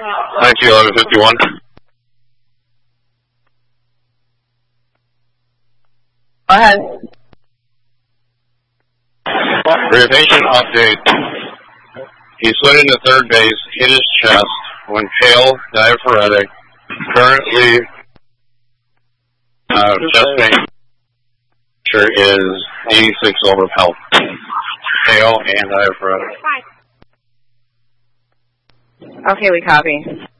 191151. Go ahead. For your patient update, he slid into third base, hit his chest, went pale, diaphoretic, currently chest pain is 86 over health, pale and diaphoretic. Okay, we copy.